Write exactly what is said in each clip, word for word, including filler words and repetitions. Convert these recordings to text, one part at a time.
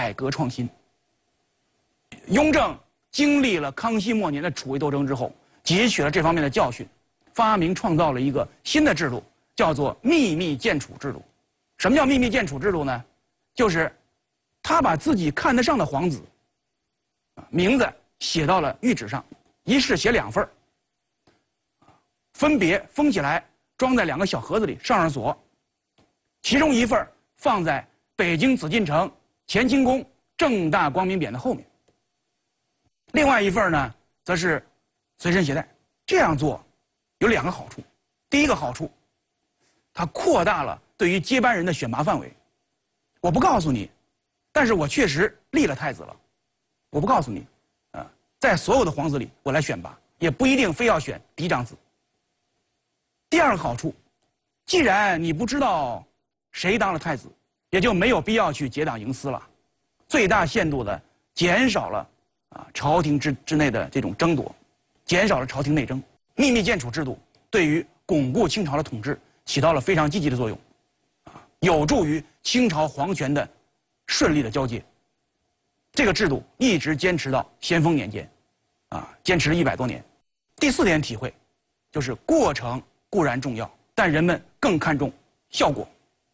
改革创新。雍正经历了康熙末年的储位斗争之后，汲取了这方面的教训，发明创造了一个新的制度，叫做秘密建储制度。什么叫秘密建储制度呢？就是他把自己看得上的皇子名字写到了谕旨上，一式写两份，分别封起来，装在两个小盒子里，上上锁。其中一份放在北京紫禁城乾清宫正大光明匾的后面，另外一份呢，则是随身携带。这样做有两个好处。第一个好处，它扩大了对于接班人的选拔范围。我不告诉你，但是我确实立了太子了。我不告诉你，啊，在所有的皇子里我来选拔，也不一定非要选嫡长子。第二个好处，既然你不知道谁当了太子，也就没有必要去结党营私了，最大限度的减少了啊朝廷之之内的这种争夺，减少了朝廷内争。秘密建储制度对于巩固清朝的统治起到了非常积极的作用，啊，有助于清朝皇权的顺利的交接。这个制度一直坚持到咸丰年间，啊，坚持了一百多年。第四点体会，就是过程固然重要，但人们更看重效果。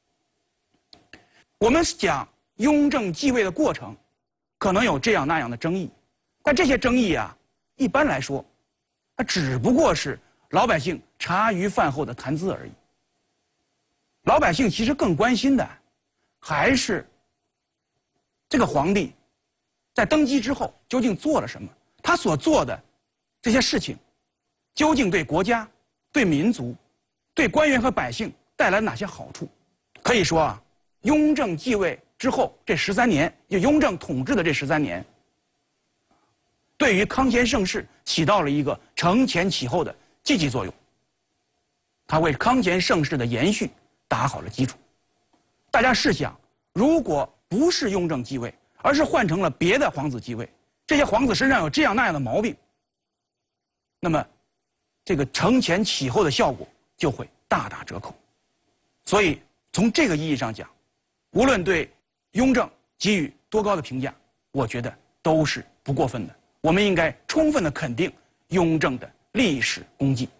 我们讲雍正继位的过程，可能有这样那样的争议，但这些争议啊，一般来说，它只不过是老百姓茶余饭后的谈资而已。老百姓其实更关心的，还是这个皇帝在登基之后究竟做了什么，他所做的这些事情，究竟对国家、对民族、对官员和百姓带来哪些好处？可以说啊，雍正继位之后这十三年，就雍正统治的这十三年，对于康乾盛世起到了一个承前启后的积极作用。他为康乾盛世的延续打好了基础。大家试想，如果不是雍正继位，而是换成了别的皇子继位，这些皇子身上有这样那样的毛病，那么这个承前启后的效果就会大打折扣。所以从这个意义上讲，无论对雍正给予多高的评价，我觉得都是不过分的。我们应该充分的肯定雍正的历史功绩。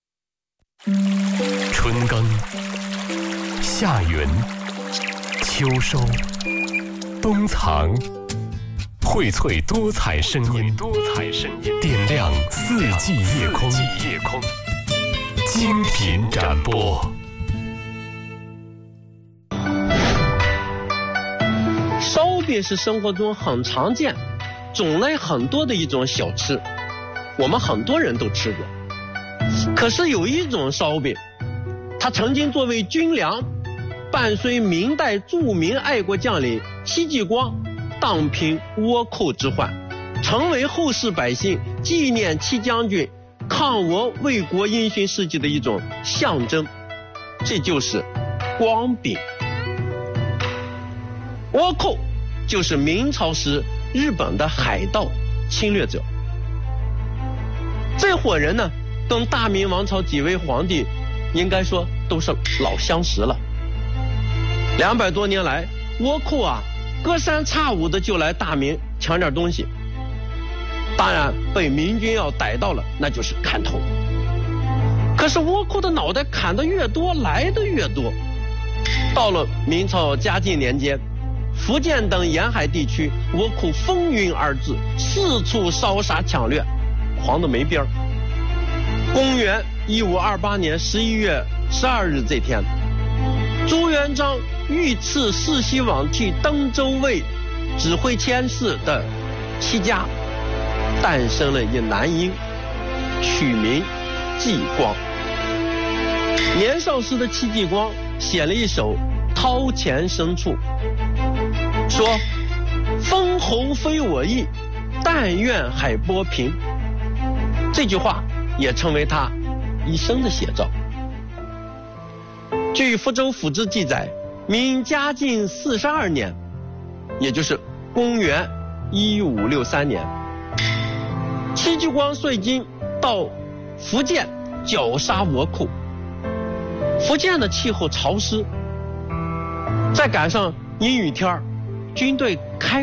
春耕、夏耘、秋收、冬藏，荟萃多彩声音，多彩声音点亮四季夜空，夜空精品展播。 烧饼是生活中很常见、种类很多的一种小吃，我们很多人都吃过。可是有一种烧饼，它曾经作为军粮，伴随明代著名爱国将领戚继光荡平倭寇之患，成为后世百姓纪念戚将军抗倭为国英雄事迹的一种象征，这就是光饼。倭寇就是明朝时日本的海盗侵略者，这伙人呢，跟大明王朝几位皇帝应该说都是老相识了。两百多年来，倭寇啊隔三差五的就来大明抢点东西，当然被明军要逮到了，那就是砍头。可是倭寇的脑袋砍得越多，来的越多。到了明朝嘉靖年间，福建等沿海地区倭寇蜂拥而至，四处烧杀抢掠，狂得没边儿。公元一五二八年十一月十二日这天，朱元璋御赐世袭罔替登州卫指挥佥事的戚家，诞生了一男婴，取名继光。年少时的戚继光写了一首《掏钱牲畜》，说：封侯非我意，但愿海波平。这句话也成为他一生的写照。据福州府志记载，明嘉靖四十二年，也就是公元一五六三年，戚继光率军到福建绞杀倭寇。福建的气候潮湿，再赶上阴雨天，军队开